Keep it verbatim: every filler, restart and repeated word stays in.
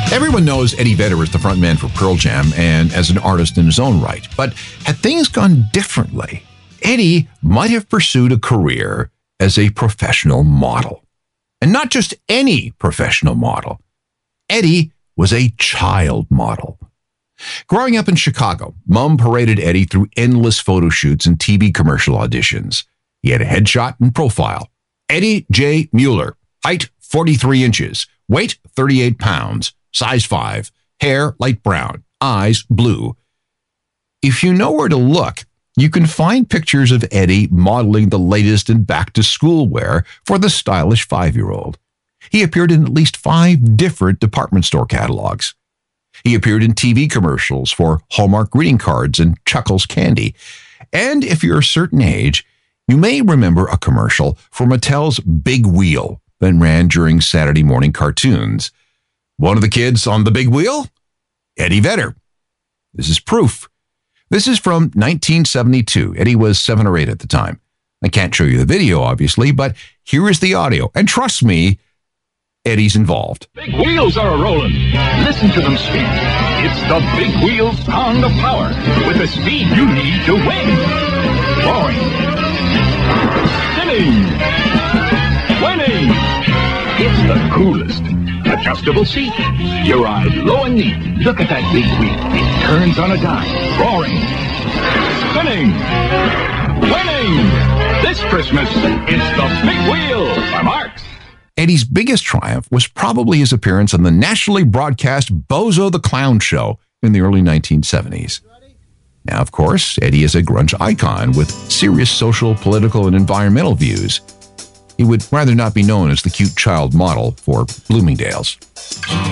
Everyone knows Eddie Vedder as the frontman for Pearl Jam and as an artist in his own right. But had things gone differently, Eddie might have pursued a career as a professional model. And not just any professional model. Eddie was a child model. Growing up in Chicago, Mom paraded Eddie through endless photo shoots and T V commercial auditions. He had a headshot and profile. Eddie J. Mueller, height forty-three inches, weight thirty-eight pounds, size five, hair light brown, eyes blue. If you know where to look, you can find pictures of Eddie modeling the latest in back-to-school wear for the stylish five-year-old. He appeared in at least five different department store catalogs. He appeared in T V commercials for Hallmark greeting cards and Chuckles candy. And if you're a certain age, you may remember a commercial for Mattel's Big Wheel that ran during Saturday morning cartoons. One of the kids on the big wheel? Eddie Vedder. This is proof. This is from nineteen seventy-two. Eddie was seven or eight at the time. I can't show you the video, obviously, but here is the audio. And trust me, Eddie's involved. Big wheels are a-rolling. Listen to them spin. It's the Big Wheels pound of power with the speed you need to win. Roaring. Spinning. Winning. It's the coolest. Adjustable seat. Your eyes low and neat. Look at that big wheel. It turns on a dime. Roaring. Spinning. Winning. This Christmas, it's the Big Wheel by Marx. Eddie's biggest triumph was probably his appearance on the nationally broadcast Bozo the Clown Show in the early nineteen seventies. Now, of course, Eddie is a grunge icon with serious social, political, and environmental views. He would rather not be known as the cute child model for Bloomingdale's.